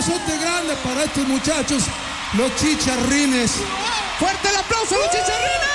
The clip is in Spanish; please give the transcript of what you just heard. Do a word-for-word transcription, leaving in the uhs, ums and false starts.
aplausote grande para estos muchachos, los chicharrines. ¡Fuerte el aplauso a los chicharrines!